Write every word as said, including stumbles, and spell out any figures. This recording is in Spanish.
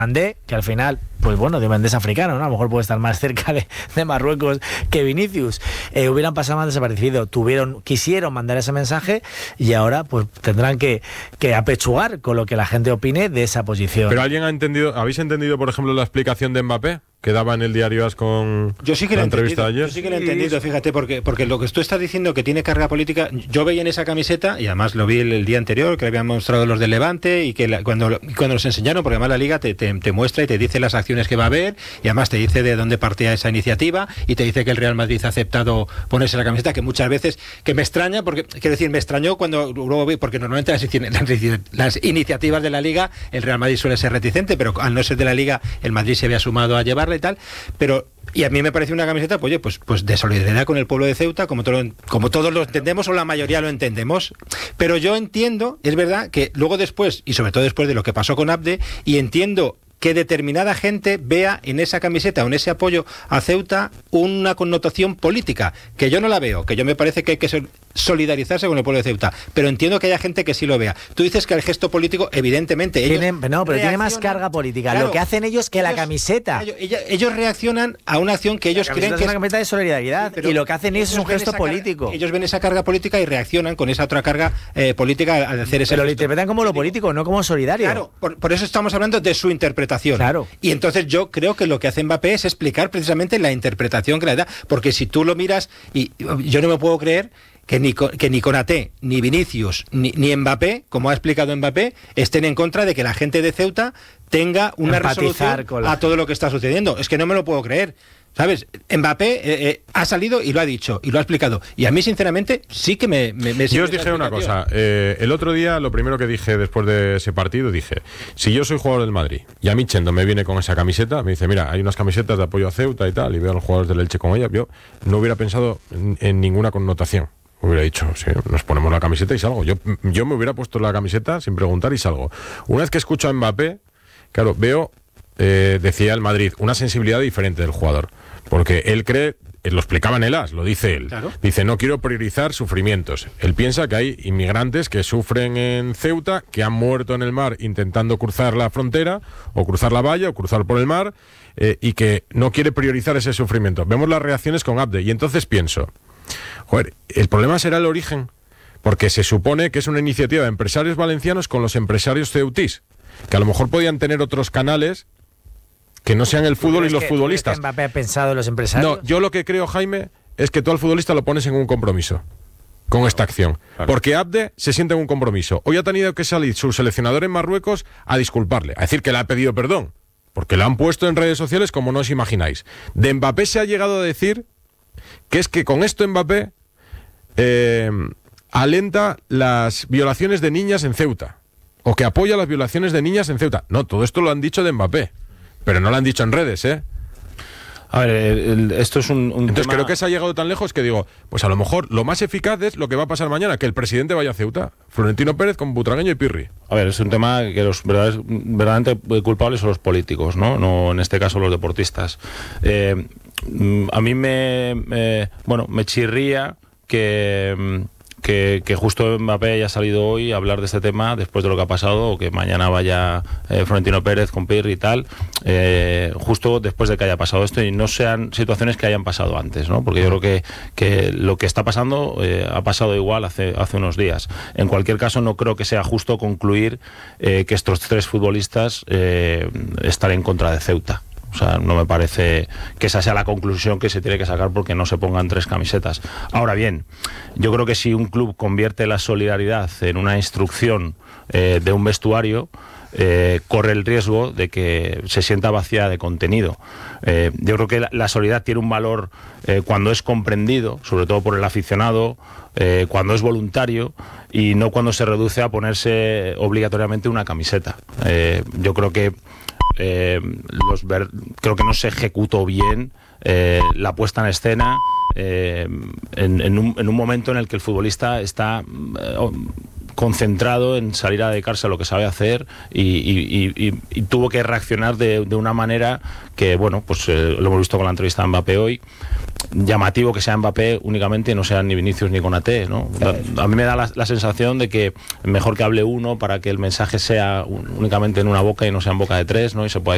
Mandé, que al final, pues bueno, Diomandé es africano, ¿no? A lo mejor puede estar más cerca de, de Marruecos que Vinicius. Eh, hubieran pasado más desaparecido. Tuvieron, quisieron mandar ese mensaje y ahora pues tendrán que, que apechugar con lo que la gente opine de esa posición. Pero alguien ha entendido, ¿habéis entendido, por ejemplo, la explicación de Mbappé? Que daba en el diario AS con yo sí que la lo entrevista de ayer. Yo sí que lo he entendido, fíjate, porque, porque lo que tú estás diciendo que tiene carga política, yo veía en esa camiseta, y además lo vi el, el día anterior, que le habían mostrado los del Levante, y que la, cuando, cuando los enseñaron, porque además la Liga te, te, te muestra y te dice las acciones que va a haber, y además te dice de dónde partía esa iniciativa, y te dice que el Real Madrid ha aceptado ponerse la camiseta, que muchas veces, que me extraña, porque quiero decir, me extrañó cuando luego vi, porque normalmente las, las, las iniciativas de la Liga, el Real Madrid suele ser reticente, pero al no ser de la Liga, el Madrid se había sumado a llevarla y tal, pero y a mí me pareció una camiseta pues, oye, pues, pues de solidaridad con el pueblo de Ceuta, como, todo, como todos lo entendemos, o la mayoría lo entendemos. Pero yo entiendo, es verdad, que luego después, y sobre todo después de lo que pasó con Abde, y entiendo que determinada gente vea en esa camiseta o en ese apoyo a Ceuta una connotación política, que yo no la veo, que yo me parece que hay que solidarizarse con el pueblo de Ceuta, pero entiendo que haya gente que sí lo vea. Tú dices que el gesto político, evidentemente... Ellos Tienen, no, pero tiene más carga política. Claro, lo que hacen ellos que ellos, la camiseta... Ellos, ellos reaccionan a una acción que ellos creen que es una camiseta de solidaridad, sí, y lo que hacen ellos es un gesto político. Carga, ellos ven esa carga política y reaccionan con esa otra carga eh, política al hacer ese Pero gesto. lo interpretan como lo político, no como solidario. Claro, por, por eso estamos hablando de su interpretación. Claro. Y entonces yo creo que lo que hace Mbappé es explicar precisamente la interpretación que le da, porque si tú lo miras, y yo no me puedo creer que ni, que ni Konaté, ni Vinicius, ni, ni Mbappé, como ha explicado Mbappé, estén en contra de que la gente de Ceuta tenga una Empatizar resolución la... a todo lo que está sucediendo. Es que no me lo puedo creer. ¿Sabes? Mbappé eh, eh, ha salido y lo ha dicho, y lo ha explicado. Y a mí, sinceramente, sí que me... me, me yo os dije una cosa. Eh, el otro día, lo primero que dije después de ese partido, dije, si yo soy jugador del Madrid, y a mí Chendo me viene con esa camiseta, me dice, mira, hay unas camisetas de apoyo a Ceuta y tal, y veo a los jugadores del Elche con ella, yo no hubiera pensado en, en ninguna connotación. Hubiera dicho, sí, nos ponemos la camiseta y salgo. Yo, yo me hubiera puesto la camiseta sin preguntar y salgo. Una vez que escucho a Mbappé, claro, veo, eh, decía el Madrid, una sensibilidad diferente del jugador. Porque él cree, lo explicaba en el AS, lo dice él. Claro. Dice, no quiero priorizar sufrimientos. Él piensa que hay inmigrantes que sufren en Ceuta, que han muerto en el mar intentando cruzar la frontera, o cruzar la valla, o cruzar por el mar, eh, y que no quiere priorizar ese sufrimiento. Vemos las reacciones con Abde, y entonces pienso, joder, el problema será el origen, porque se supone que es una iniciativa de empresarios valencianos con los empresarios ceutís, que a lo mejor podían tener otros canales que no sean el fútbol y los que, futbolistas. Que Mbappé ha pensado en los empresarios? No, yo lo que creo, Jaime, es que tú al futbolista lo pones en un compromiso con esta acción. Claro. Porque Abde se siente en un compromiso. Hoy ha tenido que salir su seleccionador en Marruecos a disculparle, a decir que le ha pedido perdón, porque lo han puesto en redes sociales como no os imagináis. De Mbappé se ha llegado a decir que es que con esto Mbappé eh, alenta las violaciones de niñas en Ceuta, o que apoya las violaciones de niñas en Ceuta. No, todo esto lo han dicho de Mbappé. Pero no lo han dicho en redes, ¿eh? A ver, el, el, esto es un, un Entonces tema... creo que se ha llegado tan lejos que digo, pues a lo mejor lo más eficaz es lo que va a pasar mañana, que el presidente vaya a Ceuta, Florentino Pérez con Butragueño y Pirri. A ver, es un tema que los verdaderamente culpables son los políticos, ¿no? No, en este caso los deportistas. Eh, a mí me, me, bueno, me chirría que... Que, que justo Mbappé haya salido hoy a hablar de este tema después de lo que ha pasado, o que mañana vaya eh, Florentino Pérez con Pirri y tal, eh, justo después de que haya pasado esto, y no sean situaciones que hayan pasado antes, ¿no? Porque yo creo que, que lo que está pasando eh, ha pasado igual hace, hace unos días. En cualquier caso, no creo que sea justo concluir eh, que estos tres futbolistas eh, están en contra de Ceuta. O sea, no me parece que esa sea la conclusión que se tiene que sacar porque no se pongan tres camisetas. Ahora bien, yo creo que si un club convierte la solidaridad en una instrucción eh, de un vestuario, eh, corre el riesgo de que se sienta vacía de contenido. Eh, yo creo que la, la solidaridad tiene un valor eh, cuando es comprendido, sobre todo por el aficionado, eh, cuando es voluntario, y no cuando se reduce a ponerse obligatoriamente una camiseta. Eh, yo creo que Eh, los ver, creo que no se ejecutó bien eh, la puesta en escena eh, en, en, un, en un momento en el que el futbolista está eh, concentrado en salir a dedicarse a lo que sabe hacer, y, y, y, y tuvo que reaccionar de, de una manera que, bueno, pues eh, lo hemos visto con la entrevista de Mbappé hoy. Llamativo que sea Mbappé únicamente y no sean ni Vinicius ni Konaté, ¿no? A mí me da la, la sensación de que mejor que hable uno para que el mensaje sea un, únicamente en una boca y no sea en boca de tres, ¿no? Y se pueda